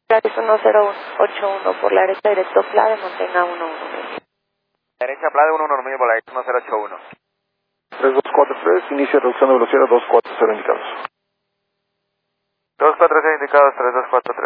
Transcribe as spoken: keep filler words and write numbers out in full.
Claris uno cero ocho uno por la derecha, directo Pla de mantenga uno uno. Derecha Pla de uno uno medio por la derecha uno cero ocho uno. tres dos cuatro tres, inicia reducción de velocidad dos cuatro cero indicados. dos cuatro cero indicados, tres dos cuatro